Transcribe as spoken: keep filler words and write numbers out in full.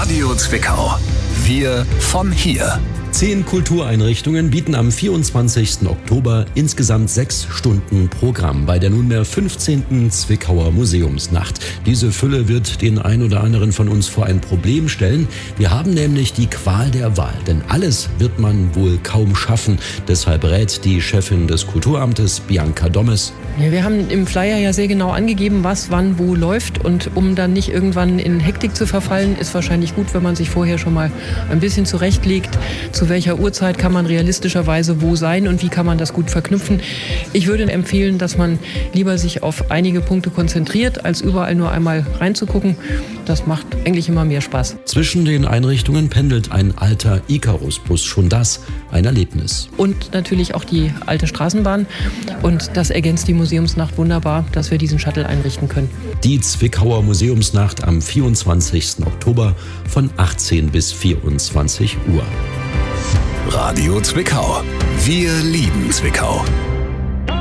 Radio Zwickau. Wir von hier. Zehn Kultureinrichtungen bieten am vierundzwanzigsten Oktober insgesamt sechs Stunden Programm bei der nunmehr fünfzehnten Zwickauer Museumsnacht. Diese Fülle wird den ein oder anderen von uns vor ein Problem stellen. Wir haben nämlich die Qual der Wahl, denn alles wird man wohl kaum schaffen. Deshalb rät die Chefin des Kulturamtes, Bianca Dommes. Ja, wir haben im Flyer ja sehr genau angegeben, was wann wo läuft, und um dann nicht irgendwann in Hektik zu verfallen, ist wahrscheinlich gut, wenn man sich vorher schon mal ein bisschen zurechtlegt, zu welcher Uhrzeit kann man realistischerweise wo sein und wie kann man das gut verknüpfen. Ich würde empfehlen, dass man lieber sich auf einige Punkte konzentriert, als überall nur einmal reinzugucken. Das macht eigentlich immer mehr Spaß. Zwischen den Einrichtungen pendelt ein alter Icarus-Bus, schon das ein Erlebnis. Und natürlich auch die alte Straßenbahn, und das ergänzt die Museumsnacht wunderbar, dass wir diesen Shuttle einrichten können. Die Zwickauer Museumsnacht am vierundzwanzigsten Oktober von achtzehn bis vierundzwanzig Uhr. Radio Zwickau. Wir lieben Zwickau.